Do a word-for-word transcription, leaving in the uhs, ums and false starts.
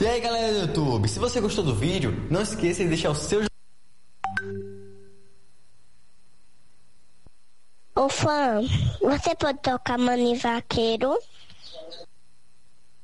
E aí galera do YouTube, se você gostou do vídeo, não esqueça de deixar o seu... Ô fã, você pode tocar Mani Vaqueiro?